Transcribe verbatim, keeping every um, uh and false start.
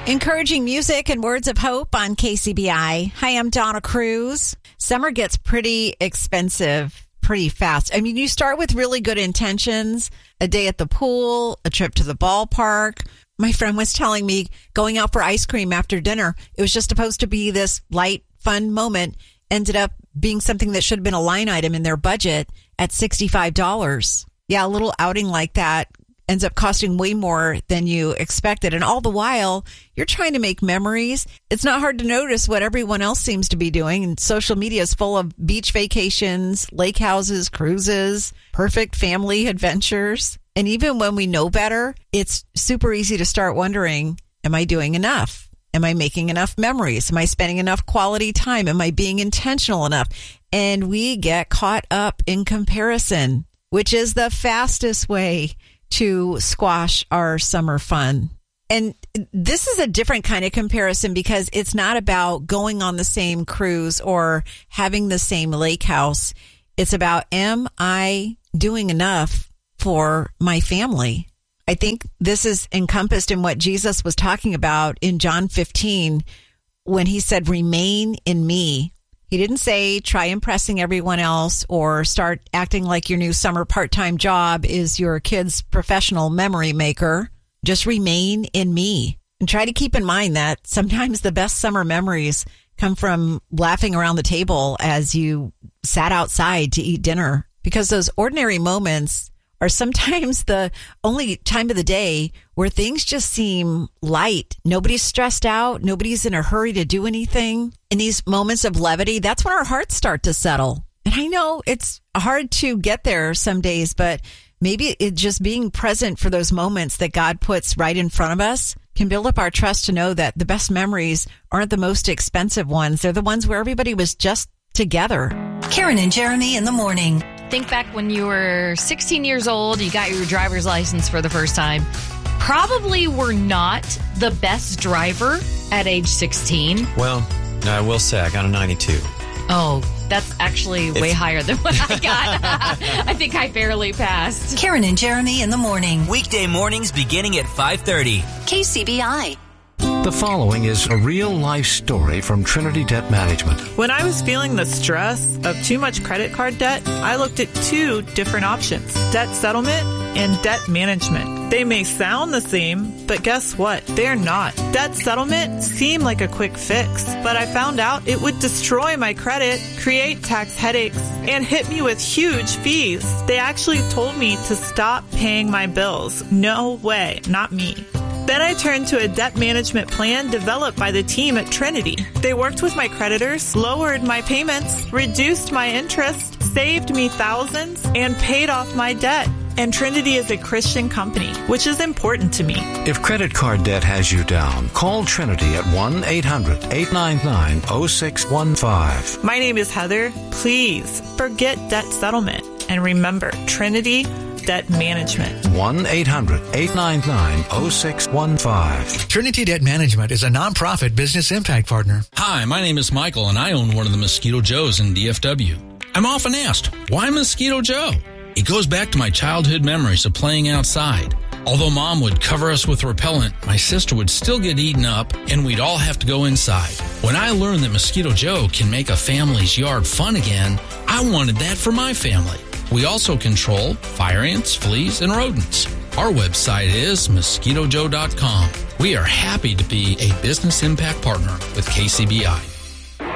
Encouraging music and words of hope on K C B I. Hi, I'm Donna Cruz. Summer gets pretty expensive pretty fast. I mean, you start with really good intentions, a day at the pool, a trip to the ballpark. My friend was telling me going out for ice cream after dinner, it was just supposed to be this light, fun moment, ended up being something that should have been a line item in their budget at sixty-five dollars. Yeah, a little outing like that ends up costing way more than you expected. And all the while, you're trying to make memories. It's not hard to notice what everyone else seems to be doing. And social media is full of beach vacations, lake houses, cruises, perfect family adventures. And even when we know better, it's super easy to start wondering, am I doing enough? Am I making enough memories? Am I spending enough quality time? Am I being intentional enough? And we get caught up in comparison, which is the fastest way to squash our summer fun. And this is a different kind of comparison because it's not about going on the same cruise or having the same lake house. It's about, am I doing enough for my family? I think this is encompassed in what Jesus was talking about in John fifteen when he said, remain in me. He didn't say try impressing everyone else or start acting like your new summer part-time job is your kid's professional memory maker. Just remain in me. And try to keep in mind that sometimes the best summer memories come from laughing around the table as you sat outside to eat dinner, because those ordinary moments are sometimes the only time of the day where things just seem light. Nobody's stressed out. Nobody's in a hurry to do anything. In these moments of levity, that's when our hearts start to settle. And I know it's hard to get there some days, but maybe it just being present for those moments that God puts right in front of us can build up our trust to know that the best memories aren't the most expensive ones. They're the ones where everybody was just together. Karen and Jeremy in the morning. Think back when you were sixteen years old, you got your driver's license for the first time. Probably were not the best driver at age sixteen. Well, I will say I got a ninety-two. Oh, that's actually way it's... higher than what I got. I think I barely passed. Karen and Jeremy in the morning. Weekday mornings beginning at five thirty. K C B I. The following is a real-life story from Trinity Debt Management. When I was feeling the stress of too much credit card debt, I looked at two different options: debt settlement and debt management. They may sound the same, but guess what? They're not. Debt settlement seemed like a quick fix, but I found out it would destroy my credit, create tax headaches, and hit me with huge fees. They actually told me to stop paying my bills. No way, not me. Then I turned to a debt management plan developed by the team at Trinity. They worked with my creditors, lowered my payments, reduced my interest, saved me thousands, and paid off my debt. And Trinity is a Christian company, which is important to me. If credit card debt has you down, call Trinity at one eight hundred eight nine nine oh six one five. My name is Heather. Please forget debt settlement and remember Trinity Debt Management. one eight hundred eight nine nine oh six one five. Trinity Debt Management is a nonprofit business impact partner. Hi, my name is Michael, and I own one of the Mosquito Joes in D F W. I'm often asked, why Mosquito Joe? It goes back to my childhood memories of playing outside. Although Mom would cover us with repellent, my sister would still get eaten up, and we'd all have to go inside. When I learned that Mosquito Joe can make a family's yard fun again, I wanted that for my family. We also control fire ants, fleas, and rodents. Our website is mosquito joe dot com. We are happy to be a business impact partner with K C B I.